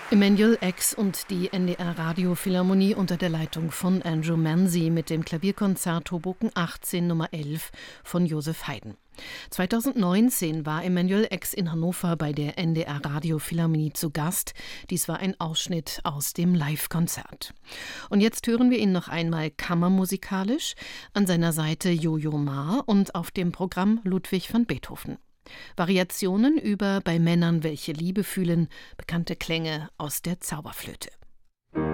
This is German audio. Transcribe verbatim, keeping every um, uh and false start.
Emanuel X und die N D R Radiophilharmonie unter der Leitung von Andrew Manzi mit dem Klavierkonzert Hoboken achtzehn Nummer elf von Joseph Haydn. zweitausendneunzehn war Emanuel X in Hannover bei der N D R Radiophilharmonie zu Gast. Dies war ein Ausschnitt aus dem Live-Konzert. Und jetzt hören wir ihn noch einmal kammermusikalisch, an seiner Seite Jojo Ma und auf dem Programm Ludwig van Beethoven. Variationen über Bei Männern, welche Liebe fühlen, bekannte Klänge aus der Zauberflöte.